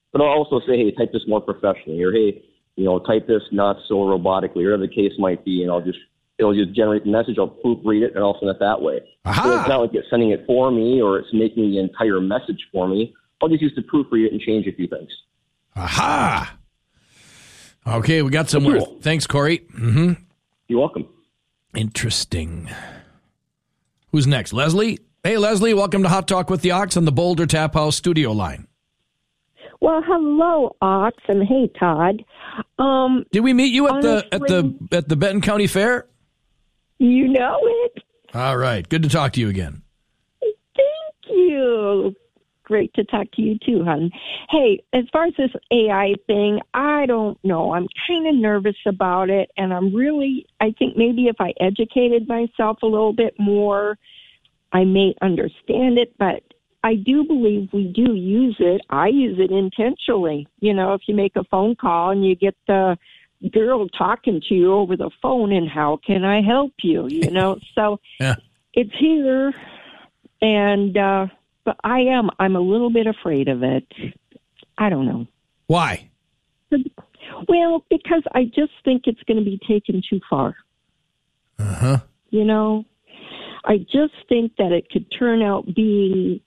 But I'll also say, hey, type this more professionally, or hey, type this not so robotically, or whatever the case might be, and it'll just generate the message. I'll proofread it, and I'll send it that way. Aha. So it's not like it's sending it for me, or it's making the entire message for me. I'll just use to proofread it and change a few things. Aha! Okay, we got somewhere. Cool. Thanks, Corey. Mm-hmm. You're welcome. Interesting. Who's next? Leslie? Hey, Leslie, welcome to Hot Talk with the Ox on the Boulder Tap House studio line. Well, hello, Ox, and hey, Todd. Did we meet you at the Benton County Fair? You know it. All right. Good to talk to you again. Thank you. Great to talk to you too, hon. Hey, as far as this AI thing, I don't know. I'm kind of nervous about it, and I think maybe if I educated myself a little bit more, I may understand it, but I do believe we do use it. I use it intentionally. If you make a phone call and you get the girl talking to you over the phone, and how can I help you? So yeah. It's here, and but I'm a little bit afraid of it. I don't know. Why? Well, because I just think it's going to be taken too far. Uh-huh. I just think that it could turn out being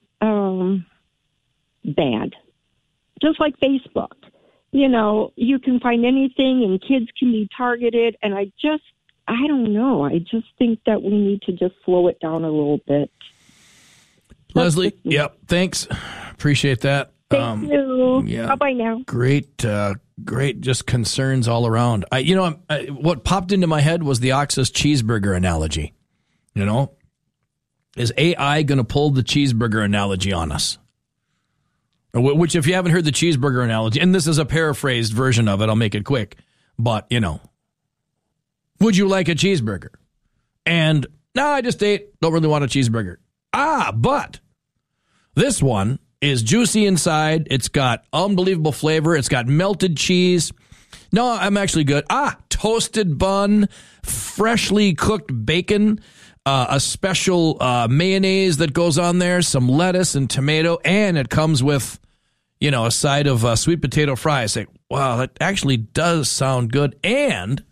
bad. Just like Facebook. You can find anything and kids can be targeted, and I don't know. I just think that we need to just slow it down a little bit. Leslie, yep, thanks. Appreciate that. Thank you. Yeah. Bye-bye now. Great, just concerns all around. What popped into my head was the Ox's cheeseburger analogy. Is AI going to pull the cheeseburger analogy on us? Which, if you haven't heard the cheeseburger analogy, and this is a paraphrased version of it, I'll make it quick. But, would you like a cheeseburger? And, no, I just ate, don't really want a cheeseburger. But this one is juicy inside. It's got unbelievable flavor. It's got melted cheese. No, I'm actually good. Toasted bun, freshly cooked bacon, a special mayonnaise that goes on there, some lettuce and tomato, and it comes with, a side of sweet potato fries. Say, wow, that actually does sound good. And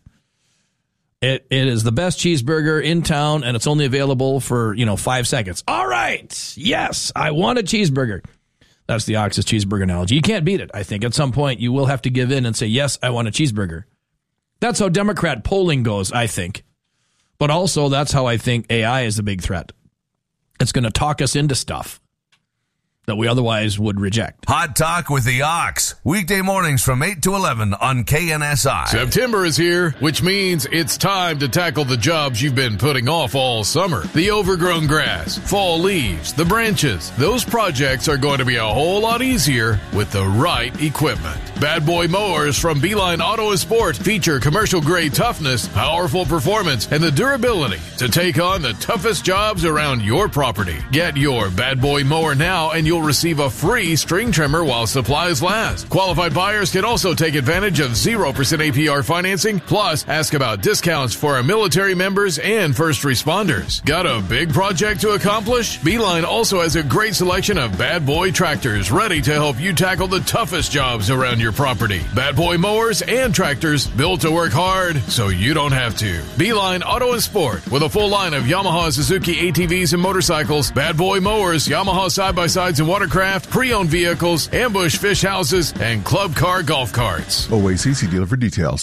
it is the best cheeseburger in town, and it's only available for, 5 seconds. All right. Yes, I want a cheeseburger. That's the Ox's cheeseburger analogy. You can't beat it, I think. At some point, you will have to give in and say, yes, I want a cheeseburger. That's how Democrat polling goes, I think. But also, that's how I think AI is a big threat. It's going to talk us into stuff that we otherwise would reject. Hot Talk with the Ox. Weekday mornings from 8 to 11 on KNSI. September is here, which means it's time to tackle the jobs you've been putting off all summer. The overgrown grass, fall leaves, the branches. Those projects are going to be a whole lot easier with the right equipment. Bad Boy Mowers from Beeline Auto & Sport feature commercial-grade toughness, powerful performance, and the durability to take on the toughest jobs around your property. Get your Bad Boy Mower now, and you'll receive a free string trimmer while supplies last. Qualified buyers can also take advantage of 0% APR financing, plus ask about discounts for our military members and first responders. Got a big project to accomplish? Beeline also has a great selection of Bad Boy tractors ready to help you tackle the toughest jobs around your property. Bad Boy mowers and tractors built to work hard so you don't have to. Beeline Auto & Sport with a full line of Yamaha, Suzuki ATVs and motorcycles, Bad Boy mowers, Yamaha side-by-sides and watercraft, pre-owned vehicles, ambush fish houses, and club car golf carts. OACC dealer for details.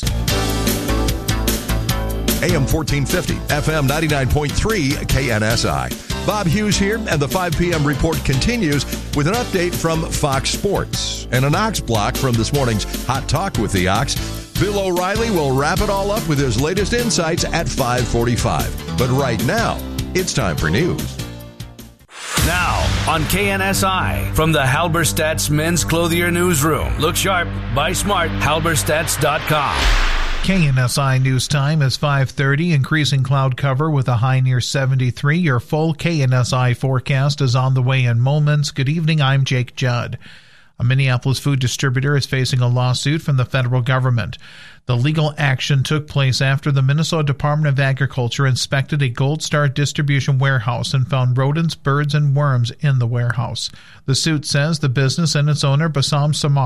AM 1450, FM 99.3, KNSI. Bob Hughes here, and the 5 p.m. report continues with an update from Fox Sports and an Ox block from this morning's Hot Talk with the Ox. Bill O'Reilly will wrap it all up with his latest insights at 5:45. But right now, it's time for news. Now on KNSI from the Halberstadt's Men's Clothier Newsroom. Look sharp, buy smart, halberstadts.com. KNSI News Time is 5:30, increasing cloud cover with a high near 73. Your full KNSI forecast is on the way in moments. Good evening, I'm Jake Judd. A Minneapolis food distributor is facing a lawsuit from the federal government. The legal action took place after the Minnesota Department of Agriculture inspected a Gold Star distribution warehouse and found rodents, birds, and worms in the warehouse. The suit says the business and its owner, Bassam Samar,